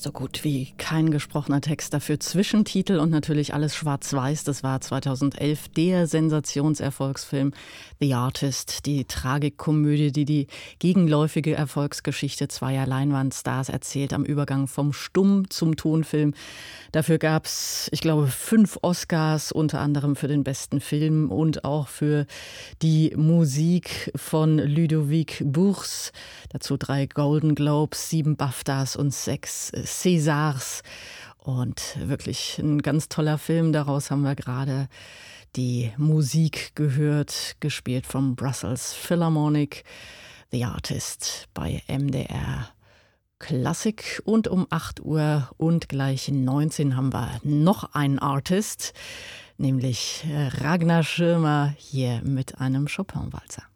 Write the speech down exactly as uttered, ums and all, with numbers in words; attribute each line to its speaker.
Speaker 1: So gut wie kein gesprochener Text, dafür Zwischentitel und natürlich alles schwarz-weiß. Das war zweitausendelf der Sensationserfolgsfilm The Artist, die Tragikkomödie, die die gegenläufige Erfolgsgeschichte zweier Leinwandstars erzählt, am Übergang vom Stumm- zum Tonfilm. Dafür gab es, ich glaube, fünf Oscars, unter anderem für den besten Film und auch für die Musik von Ludovic Bours. Dazu drei Golden Globes, sieben BAFTAs und sechs Césars. Und wirklich ein ganz toller Film. Daraus haben wir gerade die Musik gehört, gespielt vom Brussels Philharmonic. The Artist bei M D R Klassik. Und um acht Uhr und gleich neunzehn haben wir noch einen Artist, nämlich Ragnar Schirmer hier mit einem Chopin-Walzer.